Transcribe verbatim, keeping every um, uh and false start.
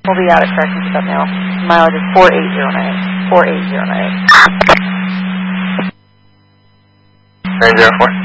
We'll be out at correction pickup now. Mileage is four eight zero nine. four eight zero nine. nine zero four.